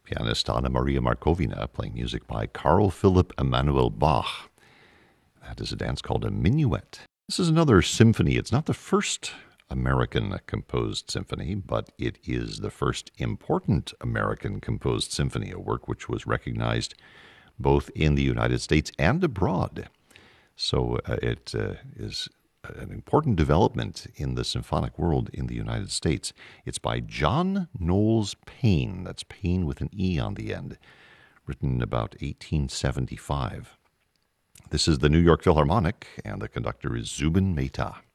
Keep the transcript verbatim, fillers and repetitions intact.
Pianist Anna Maria Markovina playing music by Carl Philipp Emanuel Bach. That is a dance called a minuet. This is another symphony. It's not the first American-composed symphony, but it is the first important American-composed symphony, a work which was recognized both in the United States and abroad. So uh, it uh, is an important development in the symphonic world in the United States. It's by John Knowles Paine. That's Paine with an E on the end, written in about eighteen seventy-five. This is the New York Philharmonic, and the conductor is Zubin Mehta.